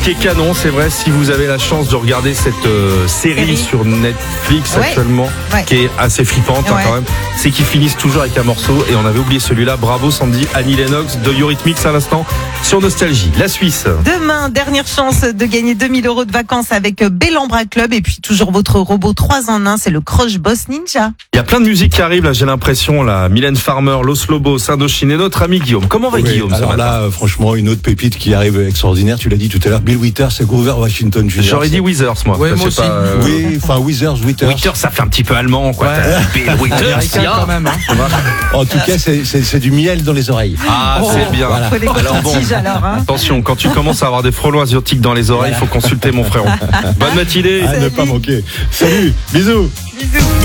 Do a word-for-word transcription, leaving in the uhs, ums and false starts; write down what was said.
qui est canon, c'est vrai, si vous avez la chance de regarder cette euh, série, série sur Netflix ouais. actuellement, ouais. qui est assez flippante ouais. hein, quand même, c'est qu'ils finissent toujours avec un morceau, et on avait oublié celui-là. Bravo Sandy, Annie Lennox de Eurythmics à l'instant sur Nostalgie. La Suisse. Demain, dernière chance de gagner deux mille euros de vacances avec Bellambra Club, et puis toujours votre robot trois en un, c'est le Crush Boss Ninja. Il y a plein de musique qui arrive là, j'ai l'impression, là. Mylène Farmer, Los Lobos, Indochine et notre ami Guillaume. Comment va oui, Guillaume alors ce là, euh, franchement, une autre pépite qui arrive extraordinaire, tu l'as dit tout à l'heure, Bill Withers et Grover Washington Junior J'aurais dit Withers, moi. Ouais, moi aussi. Pas, euh... Oui, enfin Withers, Withers. Withers, ça fait un petit peu allemand, quoi. Ouais. Bill Withers, quand même. Hein. En tout cas, c'est, c'est, c'est du miel dans les oreilles. Ah, oh, c'est bien. Voilà. Alors, bon, alors, hein. Attention, quand tu commences à avoir des frelons asiatiques dans les oreilles, il faut consulter mon frérot. Bonne matinée. À ne pas manquer. Salut, bisous. Bisous.